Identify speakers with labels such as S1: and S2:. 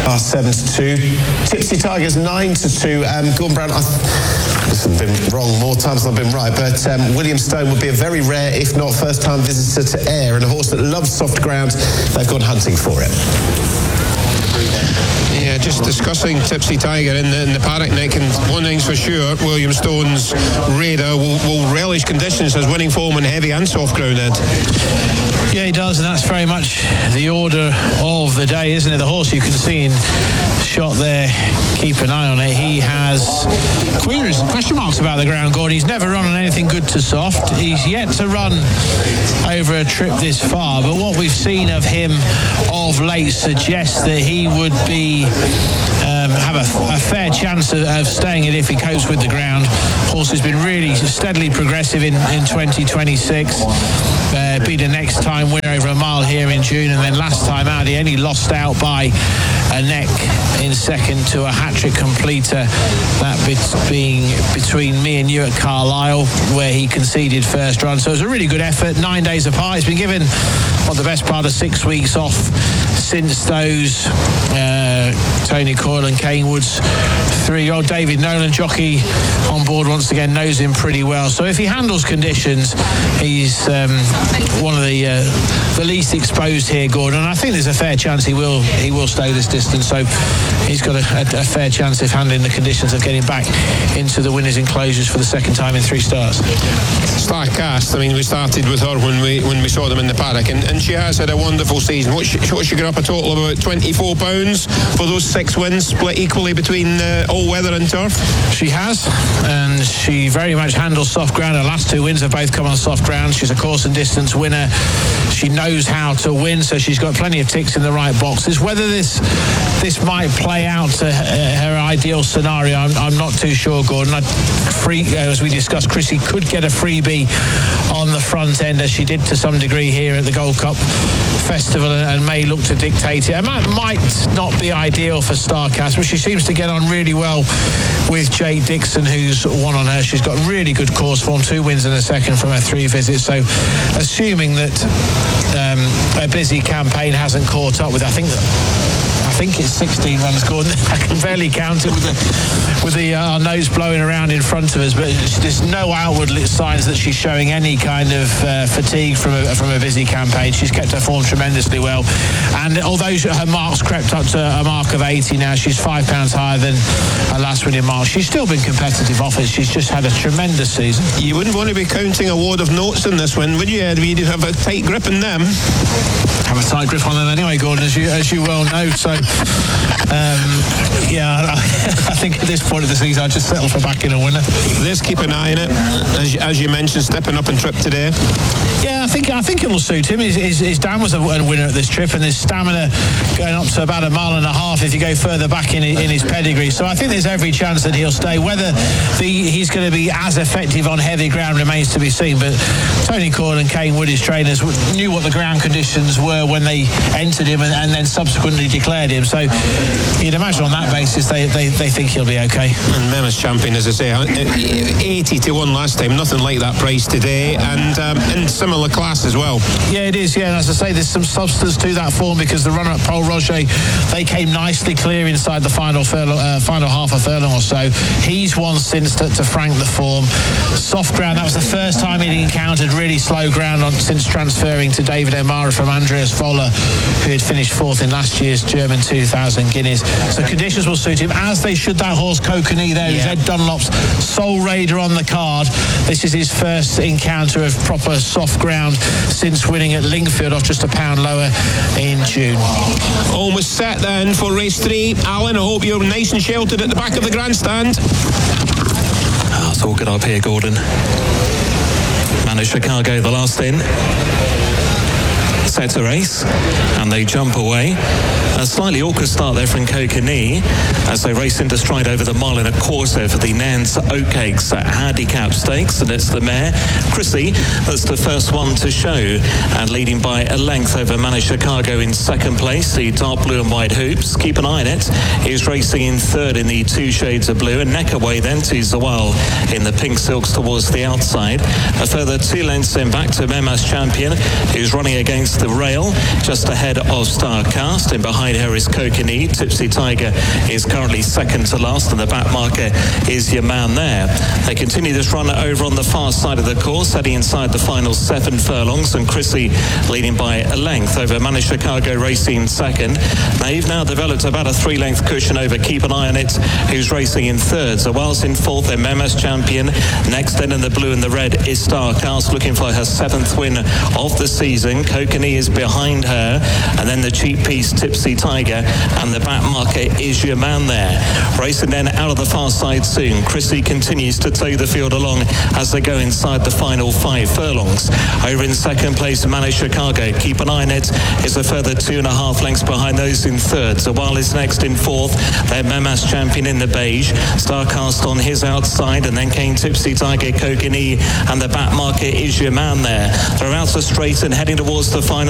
S1: 7-2. Tipsy Tigers 9-2. Gordon Brown, this has been wrong more times than I've been right, but William Stone would be a very rare, if not first-time visitor to Ayr, and a horse that loves soft ground. They've gone hunting for it.
S2: Yeah, just discussing Tipsy Tiger in the paddock, Nick, and one thing's for sure, William Stone's Raider will relish conditions as winning form on heavy and soft ground, Ed.
S3: Yeah, he does, and that's very much the order of the day, isn't it? The horse you can see in shot there, keep an eye on it. He has queries and question marks about the ground, Gordon. He's never run on anything good to soft. He's yet to run over a trip this far, but what we've seen of him of late suggests that he would be have a fair chance of staying it if he copes with the ground. Horse has been really steadily progressive in 2026. Beat a next time winner over a mile here in June, and then last time out he only lost out by a neck in second to a hat-trick completer, that being between me and you at Carlisle, where he conceded first run. So it was a really good effort, 9 days apart. He's been given the best part of 6 weeks off since those Tony Coyle and Kane Woods 3-year-old. David Nolan, jockey on board once again, knows him pretty well. So if he handles conditions, he's one of the least exposed here, Gordon. And I think there's a fair chance he will stay this distance. So he's got a fair chance of handling the conditions of getting back into the winners' enclosures for the second time in 3 starts.
S2: Starcast, I mean, we started with her when we saw them in the paddock, and she has had a wonderful season. What she got up a total of about £24 for those 6 wins, split equally between all weather and turf.
S3: She has, and she very much handles soft ground. Her last 2 wins have both come on soft ground. She's a course and distance winner. She knows how to win, so she's got plenty of ticks in the right boxes. Whether this might play out to her ideal scenario, I'm not too sure, Gordon. As we discussed, Chrissy could get a freebie on the front end, as she did to some degree here at the Gold Cup Festival, and may look to dictate it. It might not be ideal for Starcast, but she seems to get on really well with Jake Dixon, who's won on her. She's got really good course form, 2 wins and a second from her 3 visits. So assuming that a busy campaign hasn't caught up with, I think it's 16 runs, Gordon. I can barely count it with our nose blowing around in front of us, but there's no outward signs that she's showing any kind of fatigue from a busy campaign. She's kept her form tremendously well, and although her marks crept up to a mark of 80 now, she's £5 higher than her last winning mark. She's still been competitive off it. She's just had a tremendous season.
S2: You wouldn't want to be counting a wad of notes in this win, would you, Ed? You'd have a tight grip in them.
S3: Have a tight grip on them anyway, Gordon, as you well know. So I think at this point of the season I'd just settle for backing a winner.
S2: Let's keep an eye on it, as you mentioned, stepping up and trip today.
S3: Yeah, I think it will suit him. His dad was a winner at this trip, and his stamina going up to about 1.5 miles if you go further back in his pedigree. So I think there's every chance that he'll stay. Whether he's going to be as effective on heavy ground remains to be seen, but Tony Coyle and Kane Wood, his trainers, knew what the ground conditions were when they entered him and then subsequently declared him. So you'd imagine on that basis they think he'll be okay.
S2: And Memma's champion, as I say, 80-1 last time, nothing like that price today, and in similar class as well.
S3: Yeah, it is, yeah, and as I say, there's some substance to that form, because the runner-up Paul Roger, they came nicely clear inside the final half a furlong or so. He's won since to frank the form. Soft ground, that was the first time he'd encountered really slow ground since transferring to David O'Mara from Andreas Voller, who had finished 4th in last year's German 2000 Guineas. So conditions will suit him, as they should that horse Kokanee there, who's Ed Dunlop's sole raider on the card. This is his first encounter of proper soft ground since winning at Lingfield off just £1 lower in June.
S2: Almost set then for race 3. Alan, I hope you're nice and sheltered at the back of the grandstand.
S4: It's all good up here, Gordon. Manu Chicago, the last in. Set a race, and they jump away. A slightly awkward start there from Kokanee as they race into stride over the mile and a quarter for the Nance Oatcakes Handicap Stakes, and it's the mare Chrissy that's the first one to show, and leading by a length over Manu Chicago in second place. The dark blue and white hoops, keep an eye on it, is racing in third in the 2 shades of blue, and neck away then to Zawal in the pink silks towards the outside. A further 2 lengths in back to Memma's champion, who's running against the rail, just ahead of Starcast, and behind her is Kokanee. Tipsy Tiger is currently second to last, and the back marker is Your Man There. They continue this run over on the far side of the course, heading inside the final 7 furlongs, and Chrissy leading by a length over Manor Chicago racing second. They've now developed about a 3-length cushion over Keep an Eye on It, who's racing in third. So whilst in fourth, their Memas champion. Next then in the blue and the red is Starcast, looking for her 7th win of the season. Kokanee is behind her, and then the cheap piece Tipsy Tiger, and the back marker is Your Man There. Racing then out of the far side soon. Chrissy continues to tow the field along as they go inside the final 5 furlongs. Over in second place, Manor Chicago. Keep an Eye on It is a further 2.5 lengths behind those in third. So while is next in fourth, their Memas champion in the beige. Starcast on his outside, and then came Tipsy Tiger, Kokanee, and the back marker is Your Man There. They're out the straight and heading towards the final